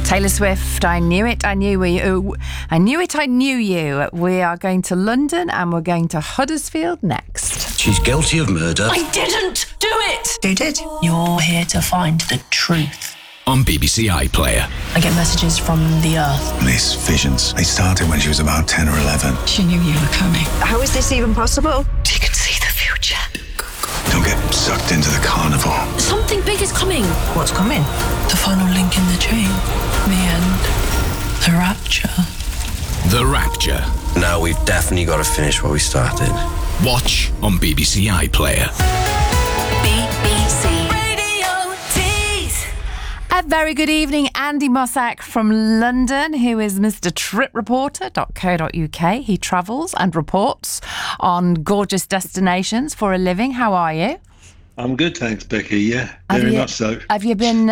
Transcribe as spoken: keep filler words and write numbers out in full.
Taylor Swift, I knew it, I knew you. I knew it, I knew you. We are going to London and we're going to Huddersfield next. She's guilty of murder. I didn't do it! Who did? You're here to find the truth. On B B C iPlayer. I get messages from the Earth. These visions, they started when she was about ten or eleven. She knew you were coming. How is this even possible? She can see the future. Don't get sucked into the carnival. Something big is coming. What's coming? The final link in the chain. The end. The rapture. The Rapture. Now we've definitely got to finish what we started. Watch on B B C iPlayer. B B C Radio Tees. A very good evening, Andy Mossack from London, who is Mister Trip Reporter dot co dot uk. He travels and reports on gorgeous destinations for a living. How are you? I'm good, thanks, Becky. Yeah, Have very you- much so. Have you been